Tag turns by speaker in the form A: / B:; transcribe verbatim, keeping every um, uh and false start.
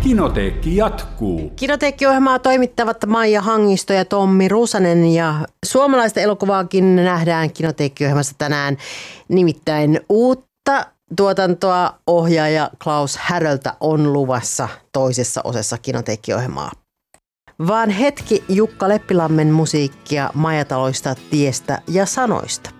A: Kinoteekki jatkuu.
B: Kinoteekki-ohjelmaa toimittavat Maija Hangisto ja Tommi Ruusanen ja suomalaista elokuvaakin nähdään Kinoteekki-ohjelmassa tänään. Nimittäin uutta tuotantoa ohjaaja Klaus Häröltä on luvassa toisessa osassa Kinoteekki-ohjelmaa. Vaan hetki Jukka Leppilammen musiikkia Majataloista, tiestä ja sanoista.